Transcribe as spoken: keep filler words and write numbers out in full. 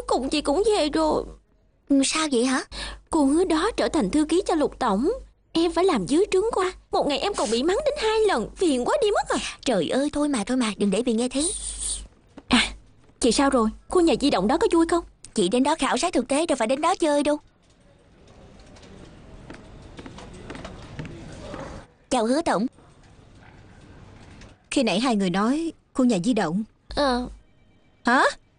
cùng chị cũng về rồi. Sao vậy hả? Cô hứa đó trở thành thư ký cho Lục tổng. Em phải làm dưới trướng qua. Một ngày em còn bị mắng đến hai lần. Phiền quá đi mất à. Trời ơi, thôi mà thôi mà, đừng để Vì nghe thấy. À, chị sao rồi? Khu nhà di động đó có vui không? Chị đến đó khảo sát thực tế, đâu phải đến đó chơi đâu. Chào Hứa tổng. Khi nãy hai người nói khu nhà di động. Ờ. Hả?